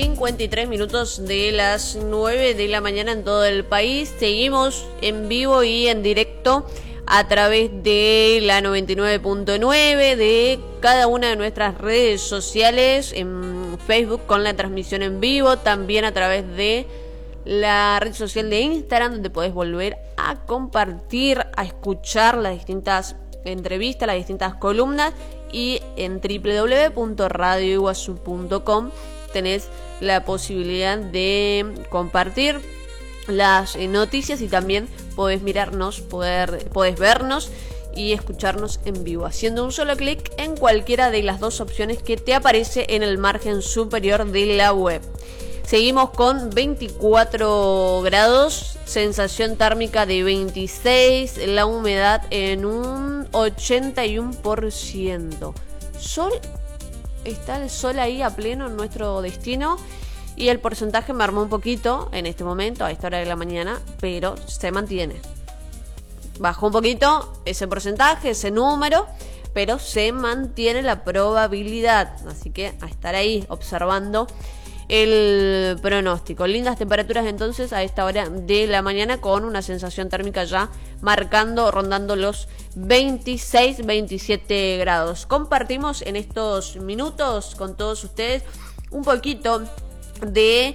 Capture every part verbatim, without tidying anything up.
cincuenta y tres minutos de las nueve de la mañana en todo el país. Seguimos en vivo y en directo a través de la noventa y nueve punto nueve, de cada una de nuestras redes sociales, en Facebook con la transmisión en vivo, también a través de la red social de Instagram, donde podés volver a compartir, a escuchar las distintas entrevistas, las distintas columnas, y en doble u doble u doble u punto radio iguazú punto com tenés la posibilidad de compartir las noticias y también podés mirarnos, poder, podés vernos y escucharnos en vivo, haciendo un solo clic en cualquiera de las dos opciones que te aparece en el margen superior de la web. Seguimos con veinticuatro grados, sensación térmica de veintiséis, la humedad en un ochenta y uno por ciento. Sol, está el sol ahí a pleno en nuestro destino y el porcentaje me armó un poquito en este momento, a esta hora de la mañana, pero se mantiene. Bajó un poquito ese porcentaje, ese número, pero se mantiene la probabilidad, así que a estar ahí observando el pronóstico. Lindas temperaturas entonces a esta hora de la mañana, con una sensación térmica ya marcando, rondando los veintiséis, veintisiete grados. Compartimos en estos minutos con todos ustedes un poquito de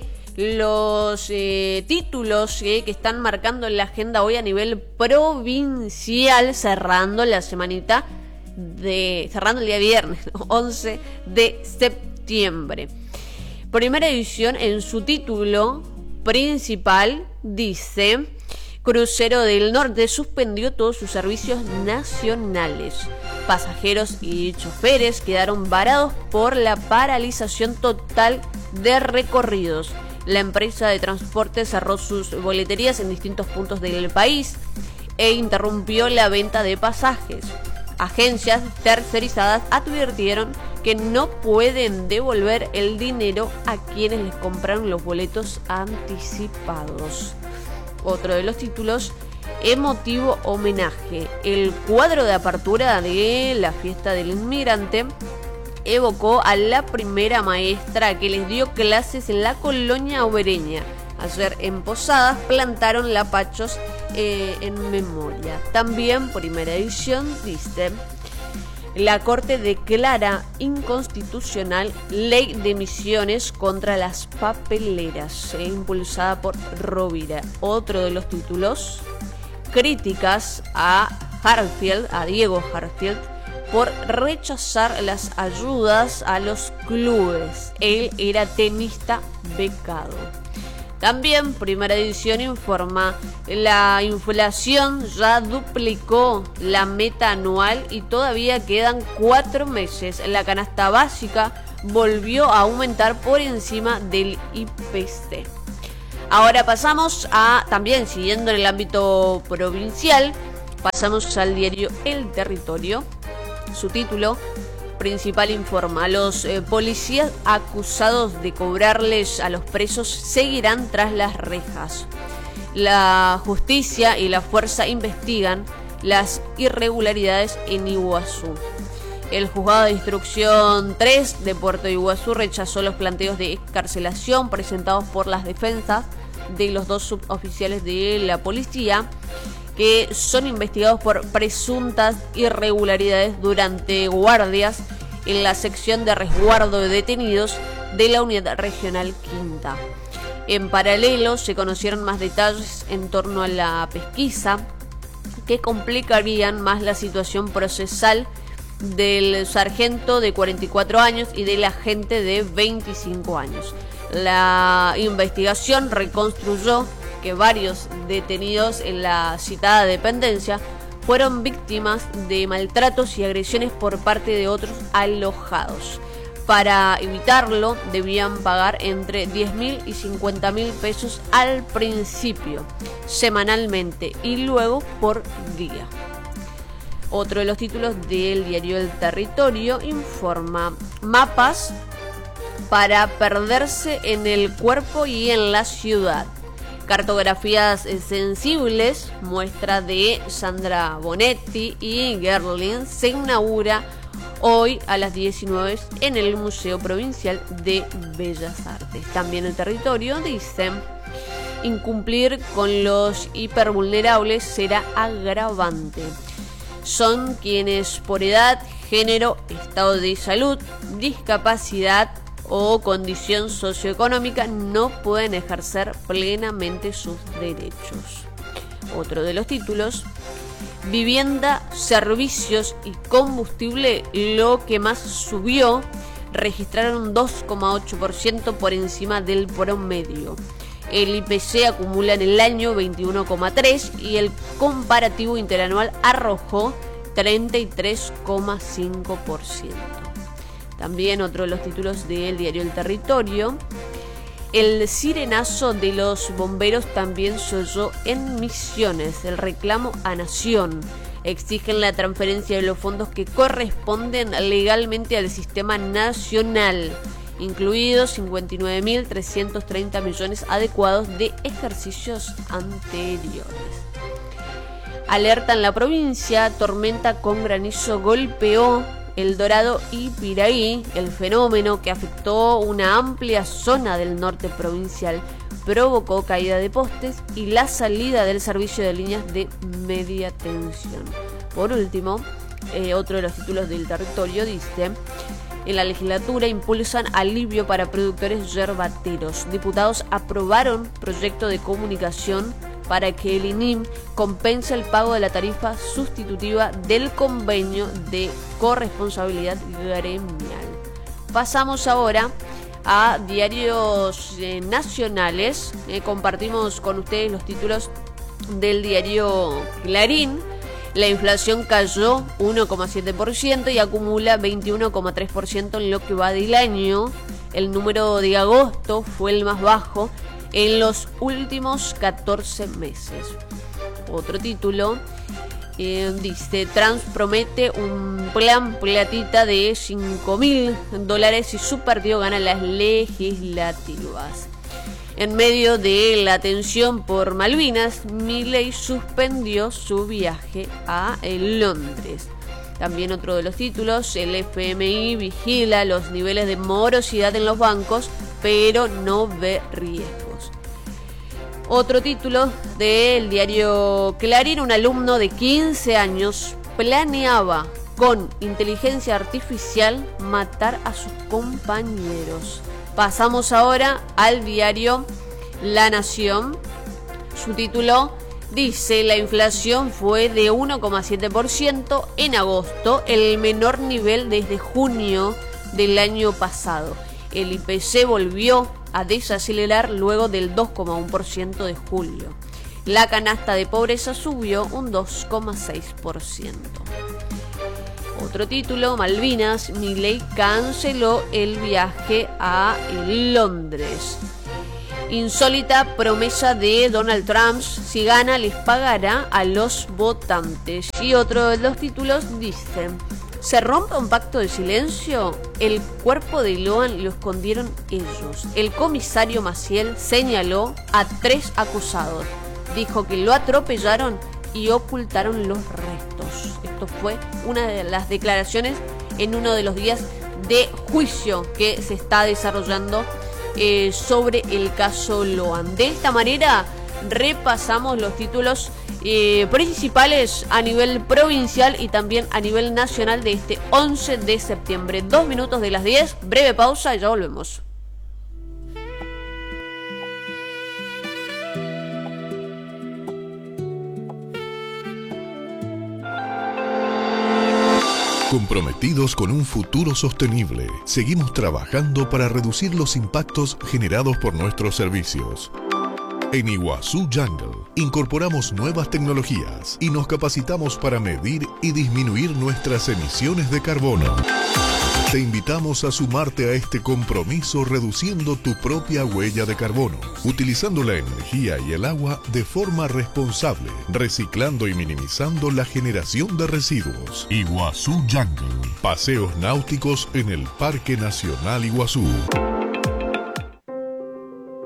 los eh, títulos eh, que están marcando la agenda hoy a nivel provincial, cerrando la semanita de, cerrando el día viernes, once de septiembre. Primera Edición, en su título principal, dice: Crucero del Norte suspendió todos sus servicios nacionales. Pasajeros y choferes quedaron varados por la paralización total de recorridos. La empresa de transporte cerró sus boleterías en distintos puntos del país e interrumpió la venta de pasajes. Agencias tercerizadas advirtieron que no pueden devolver el dinero a quienes les compraron los boletos anticipados. Otro de los títulos: emotivo homenaje. El cuadro de apertura de la fiesta del inmigrante evocó a la primera maestra que les dio clases en la colonia obereña. Ayer en Posadas plantaron lapachos eh, en memoria. También Primera Edición dice: la Corte declara inconstitucional ley de emisiones contra las papeleras, eh, impulsada por Rovira. Otro de los títulos: críticas a Hartfield, a Diego Hartfield, por rechazar las ayudas a los clubes. Él era tenista becado. También Primera Edición informa: la inflación ya duplicó la meta anual y todavía quedan cuatro meses. La canasta básica volvió a aumentar por encima del I P C. Ahora pasamos a, también siguiendo en el ámbito provincial, pasamos al diario El Territorio. Su título principal informa: los eh, policías acusados de cobrarles a los presos seguirán tras las rejas. La justicia y la fuerza investigan las irregularidades en Iguazú. El juzgado de instrucción tres de Puerto Iguazú rechazó los planteos de excarcelación presentados por las defensas de los dos suboficiales de la policía, que son investigados por presuntas irregularidades durante guardias en la sección de resguardo de detenidos de la Unidad Regional Quinta. En paralelo, se conocieron más detalles en torno a la pesquisa que complicarían más la situación procesal del sargento de cuarenta y cuatro años y del agente de veinticinco años. La investigación reconstruyó que varios detenidos en la citada dependencia fueron víctimas de maltratos y agresiones por parte de otros alojados. Para evitarlo, debían pagar entre diez mil y cincuenta mil pesos al principio, semanalmente, y luego por día. Otro de los títulos del diario El Territorio informa: mapas para perderse en el cuerpo y en la ciudad. Cartografías sensibles, muestra de Sandra Bonetti y Gerlin, se inaugura hoy a las diecinueve en el Museo Provincial de Bellas Artes. También el territorio dice: incumplir con los hipervulnerables será agravante. Son quienes por edad, género, estado de salud, discapacidad o condición socioeconómica no pueden ejercer plenamente sus derechos. Otro de los títulos: vivienda, servicios y combustible, lo que más subió, registraron un dos coma ocho por ciento por encima del promedio. El I P C acumula en el año veintiuno coma tres por ciento y el comparativo interanual arrojó treinta y tres coma cinco por ciento. También otro de los títulos del diario El Territorio: el sirenazo de los bomberos también se oyó en Misiones. El reclamo a Nación: exigen la transferencia de los fondos que corresponden legalmente al sistema nacional, incluidos cincuenta y nueve mil trescientos treinta millones adecuados de ejercicios anteriores. Alerta en la provincia: tormenta con granizo golpeó El Dorado y Piraí. El fenómeno, que afectó una amplia zona del norte provincial, provocó caída de postes y la salida del servicio de líneas de media tensión. Por último, eh, otro de los títulos del territorio dice: en la legislatura impulsan alivio para productores yerbateros. Diputados aprobaron proyecto de comunicación para que el I N I M compense el pago de la tarifa sustitutiva del convenio de corresponsabilidad gremial. Pasamos ahora a diarios eh, nacionales. Eh, compartimos con ustedes los títulos del diario Clarín. La inflación cayó uno coma siete por ciento y acumula veintiuno coma tres por ciento en lo que va del año. El número de agosto fue el más bajo en los últimos catorce meses. Otro título eh, dice: Trump promete un plan platita de cinco mil dólares y su partido gana las legislativas. En medio de la tensión por Malvinas, Milei suspendió su viaje a Londres. También otro de los títulos: el F M I vigila los niveles de morosidad en los bancos, pero no ve riesgos. Otro título del diario Clarín: un alumno de quince años planeaba con inteligencia artificial matar a sus compañeros. Pasamos ahora al diario La Nación. Su título dice: la inflación fue de uno coma siete por ciento en agosto, el menor nivel desde junio del año pasado. El I P C volvió a desacelerar luego del dos coma uno por ciento de julio. La canasta de pobreza subió un dos coma seis por ciento. Otro título: Malvinas, Milei canceló el viaje a Londres. Insólita promesa de Donald Trump: si gana les pagará a los votantes. Y otro de los títulos dice: ¿se rompe un pacto de silencio? El cuerpo de Loan lo escondieron ellos. El comisario Maciel señaló a tres acusados. Dijo que lo atropellaron y ocultaron los restos. Esto fue una de las declaraciones en uno de los días de juicio que se está desarrollando eh, sobre el caso Loan. De esta manera repasamos los títulos eh, principales a nivel provincial y también a nivel nacional de este once de septiembre. Dos minutos de las diez, breve pausa y ya volvemos. Comprometidos con un futuro sostenible, seguimos trabajando para reducir los impactos generados por nuestros servicios. En Iguazú Jungle incorporamos nuevas tecnologías y nos capacitamos para medir y disminuir nuestras emisiones de carbono. Te invitamos a sumarte a este compromiso reduciendo tu propia huella de carbono, utilizando la energía y el agua de forma responsable, reciclando y minimizando la generación de residuos. Iguazú Jungle. Paseos náuticos en el Parque Nacional Iguazú.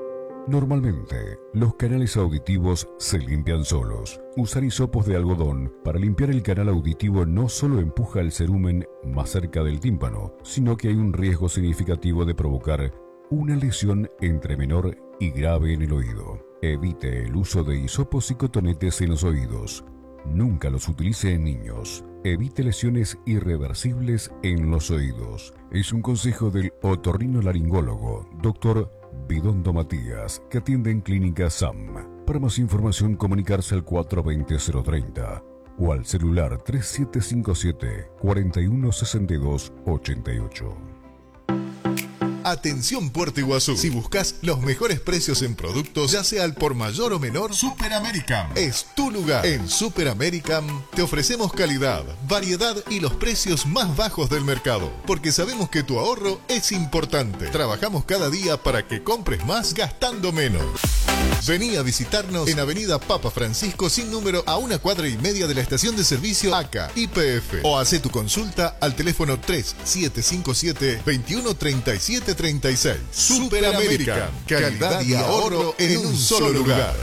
Normalmente, los canales auditivos se limpian solos. Usar hisopos de algodón para limpiar el canal auditivo no solo empuja el cerumen más cerca del tímpano, sino que hay un riesgo significativo de provocar una lesión entre menor y grave en el oído. Evite el uso de hisopos y cotonetes en los oídos. Nunca los utilice en niños. Evite lesiones irreversibles en los oídos. Es un consejo del otorrinolaringólogo, doctor Bidondo Matías, que atiende en Clínica S A M. Para más información, comunicarse al cuatro dos cero, cero tres cero o al celular tres siete cinco siete, cuatro uno seis dos, ocho ocho. Atención Puerto Iguazú. Si buscas los mejores precios en productos, ya sea al por mayor o menor, Super American es tu lugar. En Super American te ofrecemos calidad, variedad y los precios más bajos del mercado, porque sabemos que tu ahorro es importante. Trabajamos cada día para que compres más gastando menos. Vení a visitarnos en Avenida Papa Francisco sin número, a una cuadra y media de la estación de servicio A C A Y P F, o hacé tu consulta al teléfono tres siete cinco siete, veintiuno treinta y siete treinta y seis. Super American, calidad y ahorro en un solo lugar.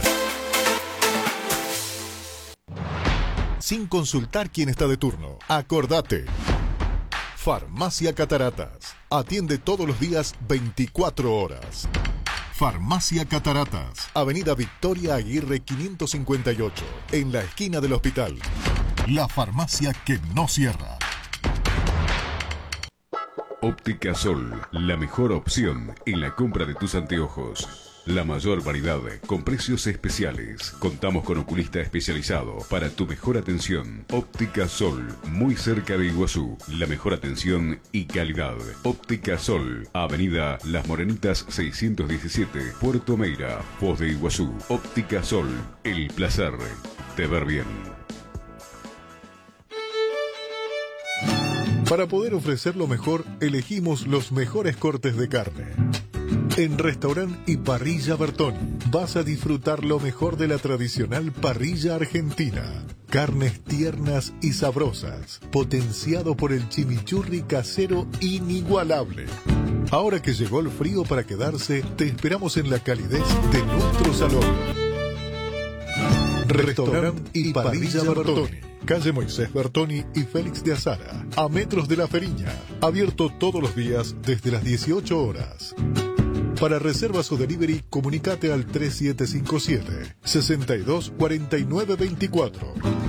Sin consultar quién está de turno, acordate. Farmacia Cataratas. Atiende todos los días veinticuatro horas. Farmacia Cataratas, Avenida Victoria Aguirre quinientos cincuenta y ocho, en la esquina del hospital. La farmacia que no cierra. Óptica Sol, la mejor opción en la compra de tus anteojos. La mayor variedad con precios especiales. Contamos con oculista especializado para tu mejor atención. Óptica Sol, muy cerca de Iguazú. La mejor atención y calidad. Óptica Sol, Avenida Las Morenitas seiscientos diecisiete, Puerto Meira, Foz de Iguazú. Óptica Sol, el placer de ver bien. Para poder ofrecer lo mejor, elegimos los mejores cortes de carne. En Restaurant y Parrilla Bertoni vas a disfrutar lo mejor de la tradicional parrilla argentina. Carnes tiernas y sabrosas, potenciado por el chimichurri casero inigualable. Ahora que llegó el frío para quedarse, te esperamos en la calidez de nuestro salón. Restaurant y Parrilla Bertoni, calle Moisés Bertoni y Félix de Azara, a metros de La Feriña, abierto todos los días desde las dieciocho horas. Para reservas o delivery, comunicate al tres siete cinco siete, seis dos cuatro nueve dos cuatro.